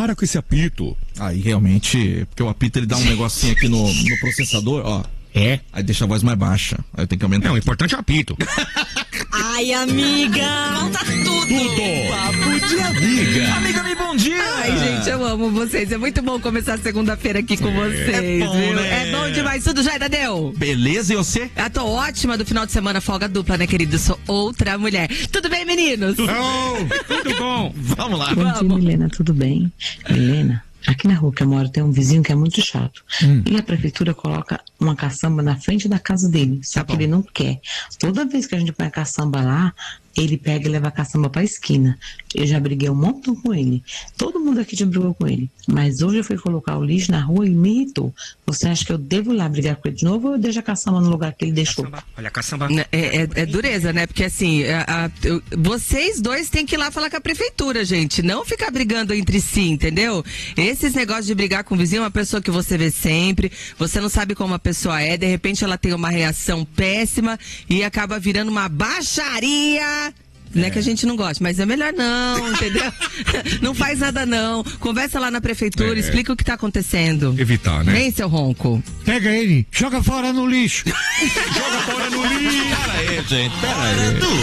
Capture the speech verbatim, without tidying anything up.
para com esse apito. Aí realmente, porque o apito ele dá um negocinho aqui no, no processador, ó. É? Aí deixa a voz mais baixa. Aí eu tenho que aumentar. Não, o importante é o apito. Ai, amiga! Conta tudo! Tudo! Papo de amiga! Amiga, me bom dia! Ai, gente, eu amo vocês. É muito bom começar segunda-feira aqui com vocês, É bom, viu? né? É bom demais. Tudo já, Tadeu? Beleza, e você? Eu tô ótima do final de semana, folga dupla, né, querido? Eu sou outra mulher. Tudo bem, meninos? Oh, tudo bom? Vamos lá. Bom dia, Milena, tudo bem? Milena, aqui na rua que eu moro tem um vizinho que é muito chato. Hum. E a prefeitura coloca uma caçamba na frente da casa dele, só Tá que bom. ele não quer. Toda vez que a gente põe a caçamba lá, ele pega e leva a caçamba pra esquina. Eu já briguei um montão com ele. Todo mundo aqui já brigou com ele. Mas hoje eu fui colocar o lixo na rua e me irritou. Você acha que eu devo ir lá brigar com ele de novo ou eu deixo a caçamba no lugar que ele deixou? Caçamba. Olha a caçamba. É, é- é dureza, né? Porque assim, a- a- eu- vocês dois têm que ir lá falar com a prefeitura, gente. Não ficar brigando entre si, entendeu? Esses negócios de brigar com o vizinho é uma pessoa que você vê sempre, você não sabe como a pessoa é, de repente ela tem uma reação péssima e acaba virando uma baixaria. Não é que a gente não gosta, mas é melhor não, entendeu? Não faz nada não. Conversa lá na prefeitura, É. explica o que tá acontecendo. Evitar, né? Vem, seu ronco. Pega ele, joga fora no lixo. Joga fora no lixo. Pera aí, gente, pera aí.